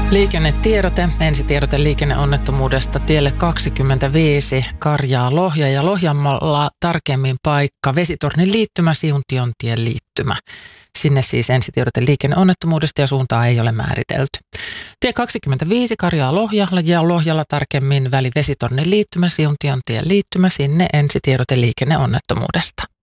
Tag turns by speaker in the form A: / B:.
A: Liikennetiedote, ensitiedote liikenneonnettomuudesta tielle 25 Karjaa-Lohja ja Lohjanmaalla tarkemmin paikka Vesitornin liittymä, Siuntiontien liittymä. Sinne siis ensitiedote liikenneonnettomuudesta ja suuntaa ei ole määritelty. Tie 25 Karjaa-Lohjalla ja Lohjalla tarkemmin väli Vesitornin liittymä, Siuntiontien liittymä, sinne ensitiedote liikenneonnettomuudesta.